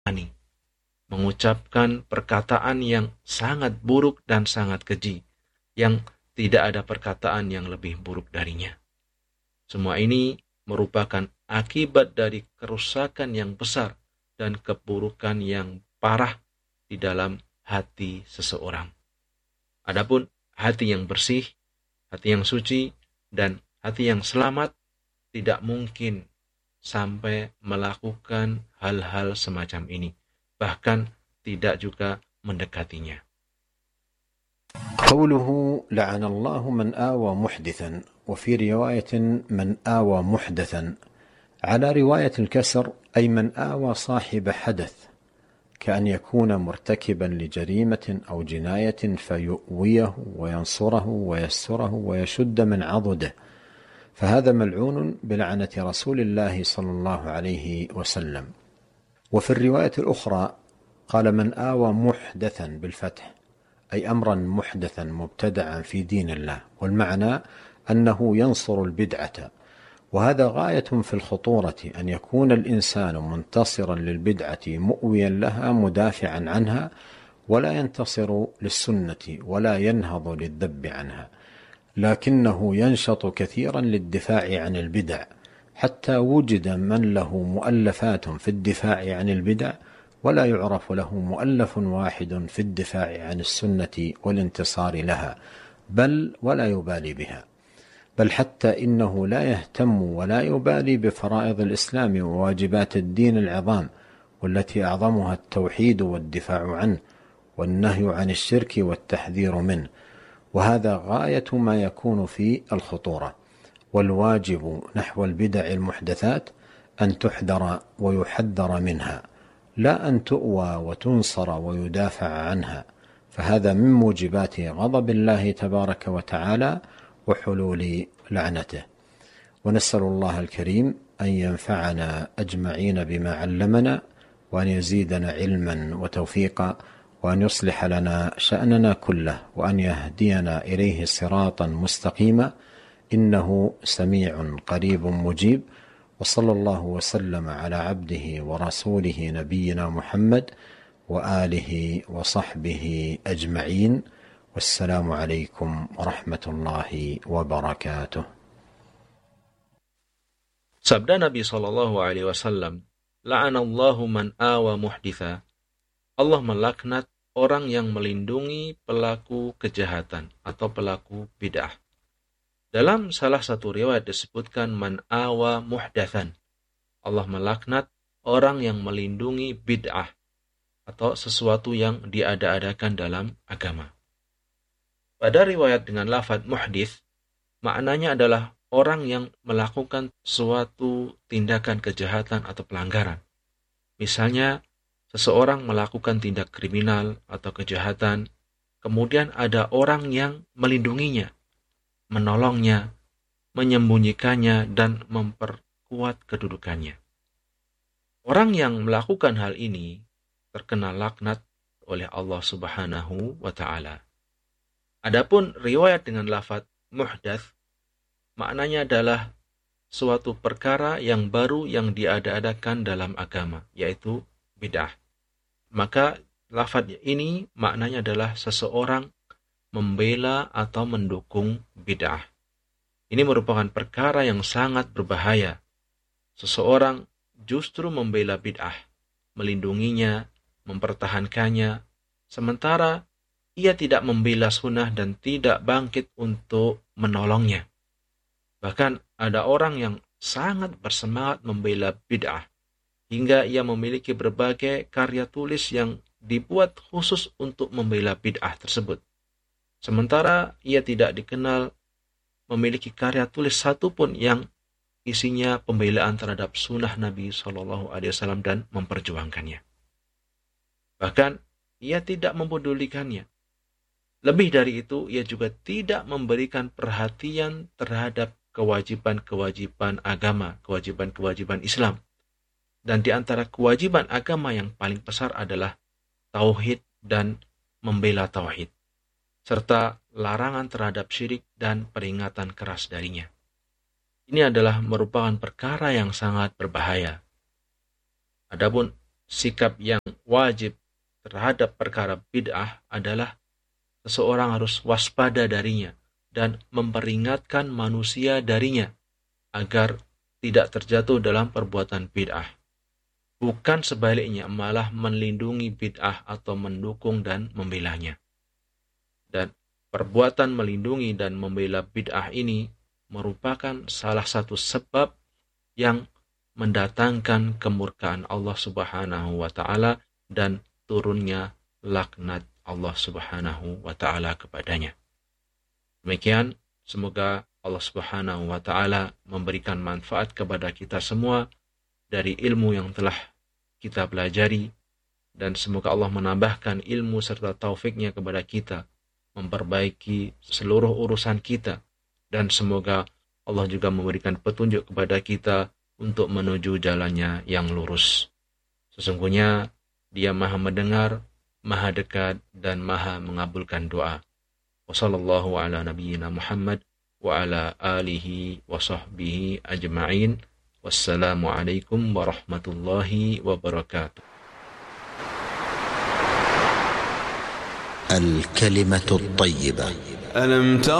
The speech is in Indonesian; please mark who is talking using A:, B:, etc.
A: berani mengucapkan perkataan yang sangat buruk dan sangat keji, yang tidak ada perkataan yang lebih buruk darinya. Semua ini merupakan akibat dari kerusakan yang besar dan keburukan yang parah di dalam hati seseorang. Adapun hati yang bersih, hati yang suci, dan hati yang selamat tidak mungkin sampai melakukan hal-hal semacam ini, bahkan tidak juga mendekatinya.
B: قوله لعن الله من آوى محدثا، وفي رواية من آوى محدثا، على رواية الكسر أي من آوى صاحب حدث، كأن يكون مرتكبا لجريمة أو جناية فيؤويه وينصره ويستره ويشد من عضده، فهذا ملعون بلعنة رسول الله صلى الله عليه وسلم. وفي الرواية الأخرى قال من آوى محدثا بالفتح، أي أمرا محدثا مبتدعا في دين الله، والمعنى أنه ينصر البدعة، وهذا غاية في الخطورة، أن يكون الإنسان منتصرا للبدعة مؤويا لها مدافعا عنها، ولا ينتصر للسنة ولا ينهض للذب عنها، لكنه ينشط كثيرا للدفاع عن البدع، حتى وجد من له مؤلفات في الدفاع عن البدع، ولا يعرف له مؤلف واحد في الدفاع عن السنة والانتصار لها، بل ولا يبالي بها، بل حتى إنه لا يهتم ولا يبالي بفرائض الإسلام وواجبات الدين العظام، والتي أعظمها التوحيد والدفاع عنه والنهي عن الشرك والتحذير منه، وهذا غاية ما يكون في الخطورة. والواجب نحو البدع المحدثات أن تحذر ويحذر منها، لا أن تؤوى وتنصر ويدافع عنها، فهذا من موجبات غضب الله تبارك وتعالى وحلول لعنته. ونسأل الله الكريم أن ينفعنا أجمعين بما علمنا، وأن يزيدنا علما وتوفيقا، وأن يصلح لنا شأننا كله، وأن يهدينا إليه صراطا مستقيما، إنه سميع قريب مجيب. وصلى الله وسلم على عبده ورسوله نبينا محمد وآله وصحبه أجمعين، والسلام عليكم ورحمة الله وبركاته.
A: Sabda Nabi SAW, la'anallahu man awa muhditha. Allah melaknat orang yang melindungi pelaku kejahatan atau pelaku bid'ah. Dalam salah satu riwayat disebutkan man awa muhdatsan. Allah melaknat orang yang melindungi bid'ah atau sesuatu yang diada-adakan dalam agama. Pada riwayat dengan lafaz muhdits, maknanya adalah orang yang melakukan suatu tindakan kejahatan atau pelanggaran. Misalnya, seseorang melakukan tindak kriminal atau kejahatan, kemudian ada orang yang melindunginya, menolongnya, menyembunyikannya, dan memperkuat kedudukannya. Orang yang melakukan hal ini terkena laknat oleh Allah Subhanahu wa Ta'ala. Adapun riwayat dengan lafaz muhdats, maknanya adalah suatu perkara yang baru yang diada-adakan dalam agama, yaitu bid'ah. Maka lafaz ini maknanya adalah seseorang membela atau mendukung bid'ah. Ini merupakan perkara yang sangat berbahaya. Seseorang justru membela bid'ah, melindunginya, mempertahankannya, sementara ia tidak membela sunnah dan tidak bangkit untuk menolongnya. Bahkan ada orang yang sangat bersemangat membela bid'ah, hingga ia memiliki berbagai karya tulis yang dibuat khusus untuk membela bid'ah tersebut. Sementara ia tidak dikenal memiliki karya tulis satupun yang isinya pembelaan terhadap sunnah Nabi SAW dan memperjuangkannya. Bahkan ia tidak mempedulikannya. Lebih dari itu, ia juga tidak memberikan perhatian terhadap kewajiban-kewajiban agama, kewajiban-kewajiban Islam. Dan di antara kewajiban agama yang paling besar adalah tauhid dan membela tauhid, serta larangan terhadap syirik dan peringatan keras darinya. Ini adalah merupakan perkara yang sangat berbahaya. Adapun sikap yang wajib terhadap perkara bid'ah adalah seseorang harus waspada darinya dan memperingatkan manusia darinya agar tidak terjatuh dalam perbuatan bid'ah. Bukan sebaliknya, malah melindungi bid'ah atau mendukung dan membelanya. Dan perbuatan melindungi dan membela bid'ah ini merupakan salah satu sebab yang mendatangkan kemurkaan Allah Subhanahu wa Ta'ala dan turunnya laknat Allah Subhanahu wa Ta'ala kepadanya. Demikian, semoga Allah Subhanahu wa Ta'ala memberikan manfaat kepada kita semua dari ilmu yang telah kita pelajari, dan semoga Allah menambahkan ilmu serta taufiknya kepada kita memperbaiki seluruh urusan kita, dan semoga Allah juga memberikan petunjuk kepada kita untuk menuju jalannya yang lurus. Sesungguhnya Dia Maha mendengar, Maha dekat, dan Maha mengabulkan doa. Wassallallahu ala nabiyyina Muhammad wa ala alihi wa sahbihi ajma'in. Wassalamualaikum warahmatullahi wabarakatuh.
C: الكلمة الطيبة. ألم تر